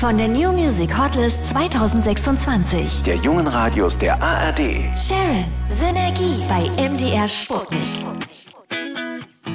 von der New Music Hotlist 2026. Der jungen Radios der ARD. Sharon, Synergie bei MDR Sputnik.